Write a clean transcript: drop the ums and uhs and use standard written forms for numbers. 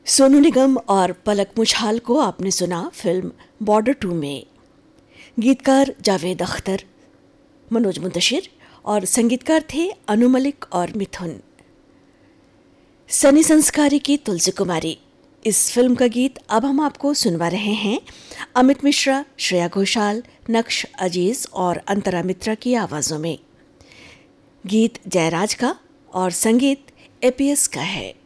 सोनू निगम और पलक मुछाल को आपने सुना फिल्म बॉर्डर 2 में। गीतकार जावेद अख्तर, मनोज मुंतशिर और संगीतकार थे अनु मलिक और मिथुन। सनी संस्कारी की तुलसी कुमारी, इस फिल्म का गीत अब हम आपको सुनवा रहे हैं अमित मिश्रा, श्रेया घोषाल, नक्श अजीज और अंतरा मित्रा की आवाजों में। गीत जयराज का और संगीत एपीएस का है।